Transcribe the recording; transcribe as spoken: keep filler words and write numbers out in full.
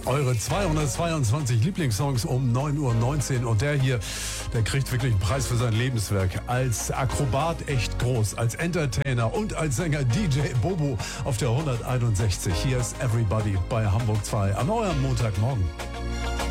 Eure zweihundertzweiundzwanzig Lieblingssongs um neun Uhr neunzehn und der hier, der kriegt wirklich einen Preis für sein Lebenswerk. Als Akrobat echt groß, als Entertainer und als Sänger D J Bobo auf der hunderteinundsechzig. Hier ist Everybody bei Hamburg zwei an eurem Montagmorgen.